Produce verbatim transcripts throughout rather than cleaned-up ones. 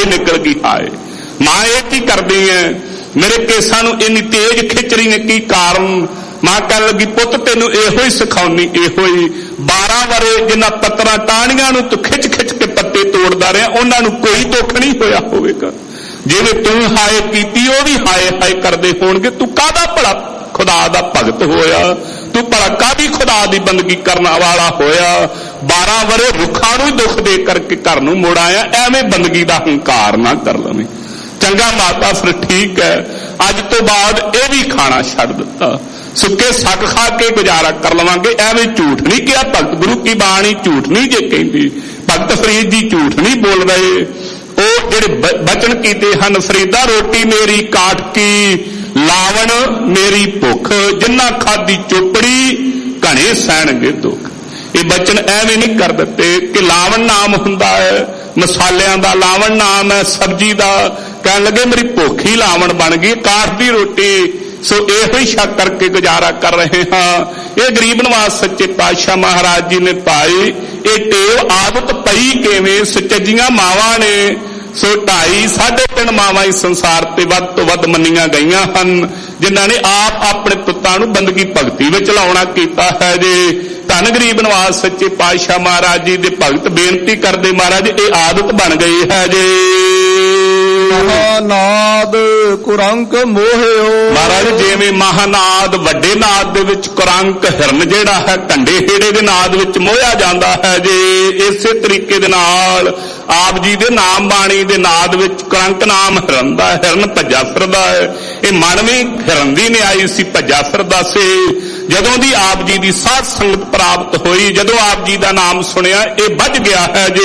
ਹਾਏ निकल गई हाय। मां ये की करदी है, मेरे केसां नूं इन्नी तेज खिच रही है, की कारण? मां कह लगी पुत तेनू इहो ही सिखाउनी, इहो ही बारह वरे जिन्हां पत्तरां टाहणियां नूं तूं खिच खिच के पत्ते तोड़दा रहा, उन्हां नूं कोई दुख नहीं होया होवेगा। जिवें तूं हाय कीती ओ भी हाय हाय करदे होणगे। तूं काहदा भला खुदा दा भगत होया, तू भला कादी खुदा दी बंदगी करने वाला होया? बारह वरे रुखां नूं दुख दे करके घर नूं मुड़ आया, एवें बंदगी दा हंकार ना कर लवें। चंगा माता फिर ठीक है, अज तो बाद यह भी खाना छड्ड दिता, सुके सक खा के गुजारा कर लवांगे। एवें झूठ नहीं किया, भगत गुरु की बाणी झूठ नहीं जे कहती, भगत फरीद जी झूठ नहीं बोल रहे। वो जिहड़े बचन कीते हन, फरीदा रोटी मेरी काट की, लावण मेरी भुख, जिन्ना खादी चोपड़ी घने सहणगे दुख। ये बचन एवें नहीं कर दिते कि लावण नाम हुंदा है, मसालियां दा लावण नाम है, सब्जी दा। कहने लगे मेरी भुख ही लावण बन गई, काट दी रोटी। सो इहो ही शक करके गुजारा कर रहे हाँ। ये गरीब नवाज सच्चे पातशाह महाराज जी ने पाई, ये टेव आदत पई किवें? सचजियां मावां ने, सो ढाई साढ़े तीन मावां ही संसार ते वध तो वध मन्नियां गईयां हन, जिन्हां ने आप अपने पुत्तां नूं बंदगी भगती विच लाउणा कीता है जी। धन गरीब नवाज सच्चे पातशाह महाराज जी दे भगत बेनती करदे, महाराज ये आदत बन गई है जी। महानाद कुरंक मोहियो, महाराज जिवें महानाद वड्डे नाद दे विच कुरंक हिरन जिहड़ा है कंडे हेड़े दे नाद विच मोहिया जांदा है जी, इसे तरीके दे नाल आप जी दे नाम बाणी दे नाद विच कुरंक नाम हिरन दा, हिरन भज्जा फिरदा है। ये मन भी हिरन दी न्याई सी, भज्जा फिरदा सी। जदों दी आप जी दी साध संगत प्राप्त हुई, जदों आप जी दा नाम सुनिया, ये बज गया है जी।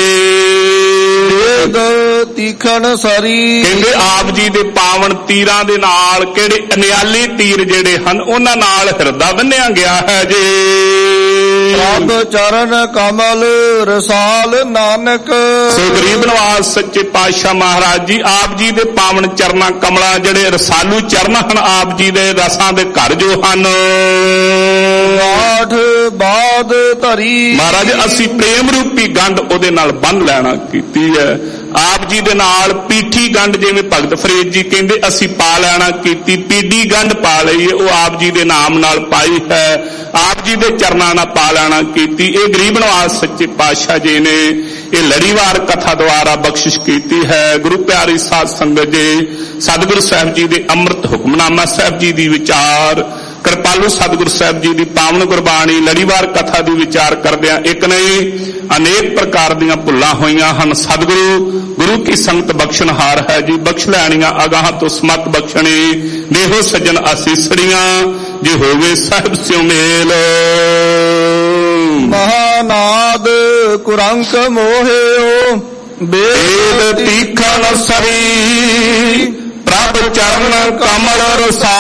तीखण सरी, कहंदे आप जी दे पावन तीरां दे नाल, किहड़े अनियाली तीर जिहड़े हन उन्हां नाल हिरदा बन्निया गया है जी। प्रभ चरण कमल रसाल नानक, सो गरीब नवाज सच्चे पातशाह महाराज जी आप जी दे पावन चरना कमला, जिहड़े रसालू चरण हन आप जी दे, रसां दे घर जो हन। आठ बाद धरी, महाराज असी प्रेम रूपी गंढ उहदे नाल बंध लैणा कीती है। आप जी दे नाल पीठी गंढ, जिवें भगत फरीद जी कहंदे असी पा लैणा कीती, पीडी गंढ पा लई है, वो आप जी दे नाम नाल पाई है। आप जी दे चरनां नाल पा लैणा कीती। ये गरीब नवाज सच्चे पातशाह जी ने ये लड़ीवार कथा द्वारा बख्शिश कीती है। गुरु प्यारी साध संगत जी, सतगुरु साहब जी दे अमृत हुक्मनामा साहब जी दी विचार, कृपालू सतगुरु साहब जी की पावन गुरबाणी लड़ीवार कथा की विचार करदियां एक नहीं अनेक प्रकार दीयां भुल्लां होईयां हन। सतगुरु गुरु की संगत बख्शनहार है जी, बख्श लैणियां अगाह तो समत बख्शणी, देहो सज्जन आसीसड़ियां, जे होवे साहिब स्यों मेल। महानाद कुरंक मोहियो, वेद तीखण सरी, प्रभ चरण कमल रसा